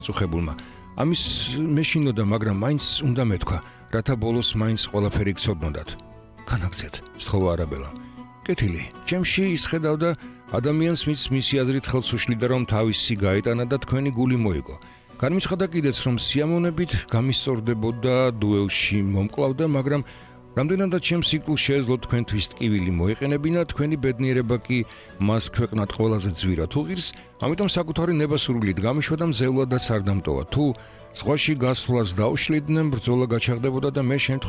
წუხებულმა. ამის მეშინოდა, მაგრამ მაინც უნდა მეთქვა, რათა ბოლოს მაინც ყველაფერი გცოდნოდათ. განაგზეთ, სთხოვა არაბელამ. კეთილი, ჩემში ისხედავდა ადამიანს, ვინც მისი აზრით ხელს უშლიდა, რომ თავისი გაეტანა და თქვენი გული მოიგო. განმისხდა კიდეც, რომ სიამოვნებით გამისწორდებოდა დუელში მომკლავდა, მაგრამ რამდენადაც ჩემს სიკვდილს შეეძლო თქვენთვის ტკივილი მოეყენებინა, თქვენი ბედნიერება კი მას ქვეყნად ყველაზე ძვირად უღირს, ამიტომ საკუთარი ნებასურვილით გამიშვა და მზევლადაც არ დამტოვა. თუ ზღვაში გასვლას დაუშლიდნენ, ბრძოლა გაჩაღდებოდა და მე შემთხვევით